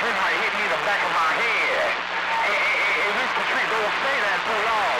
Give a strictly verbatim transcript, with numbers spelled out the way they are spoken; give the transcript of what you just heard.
Somebody hit me in the back of my head. Hey, hey, hey, hey, Mister Tree, don't say that too long.